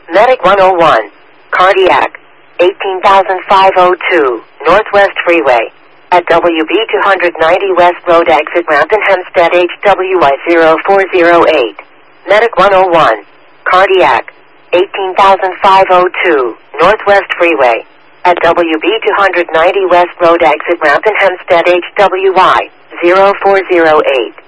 Medic 101, cardiac, 18,502, Northwest Freeway. At WB 290 West Road exit ramp in Hempstead HWI 0408. Medic 101, cardiac, 18,502, Northwest Freeway. At WB 290 West Road exit ramp in Hempstead HWI 0408.